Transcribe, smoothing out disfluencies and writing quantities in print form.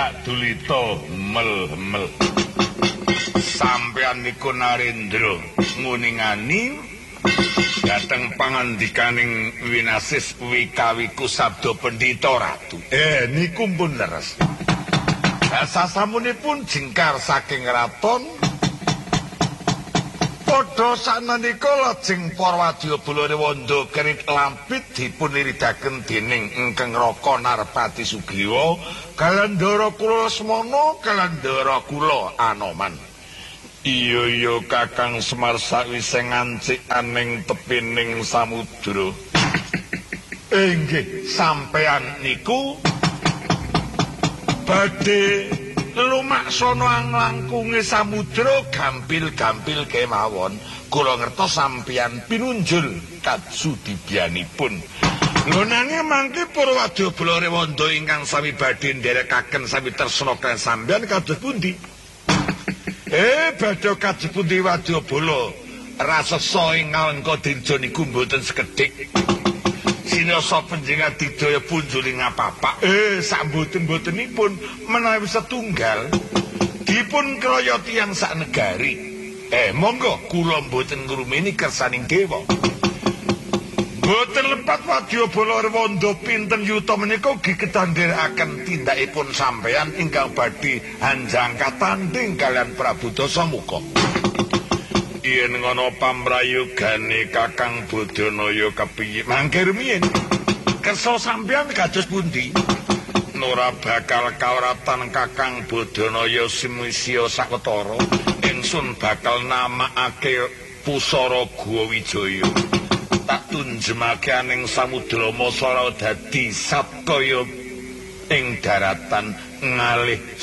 Dak Dulita mel-mel. Sampeyan niku Narendra nguningani dhateng pangandikaning Winasis Wikawiku sabda Pendhita Ratu. Niku pun leres. Sasamunipun jingkar saking raton padha sanandika lajeng para wadyabala Rewanda kerit lampit dipuniridaken dening Engkang Raka Narpati Sugriwa Galandhara kula Lesmana Galandhara kula Anoman. Iya Kakang Semar sawise ngancik aning tepining samudra. Nggih, sampeyan niku badhe lumaksana nglangkunge samudra gampil-gampil kemawon. Kula ngertos sampeyan pinunjul kadsudibyanipun. Lho nanging mangke para wadyabala Rewanda ingkang sami badhe nderekaken sami tresna kaliyan sampeyan kados pundi? Badhe kados pundi wadyabala rasesa ing Alengka Dirja niku mboten sekedhik. Sinasa panjenengan didaya punjuling apa-apa. Sak mboten-mbotenipun menawi setunggal dipun kraya tiyang sak negari. Monggo kula mboten ngrumeni kersaning dewa. Mboten lepat wadyabala Rewanda pinten yuta menika ugi ketandhiraken tindakipun sampeyan ingkang badhe hanjangka tanding kalian Prabu Dasamuka. Yen ngono pamrayogane Kakang Badanaya kepiye mangke rumiyin kersa sampeyan kados pundi? Ora bakal kawratan Kakang Badanaya Simisya sawetara ingsun bakal namakake pusara Guwa Wijaya tak tunjemake aning samudra Masara dadi satkaya ing daratan ngalih